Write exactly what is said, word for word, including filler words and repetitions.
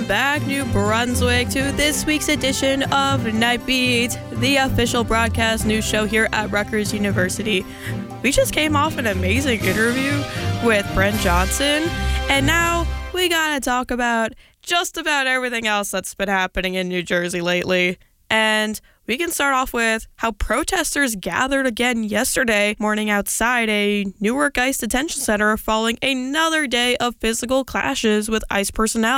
Welcome back, New Brunswick, to this week's edition of Night Beat, the official broadcast news show here at Rutgers University. We just came off an amazing interview with Brent Johnson, and now we gotta talk about just about everything else that's been happening in New Jersey lately. And we can start off with how protesters gathered again yesterday morning outside a Newark ICE detention center following another day of physical clashes with ICE personnel.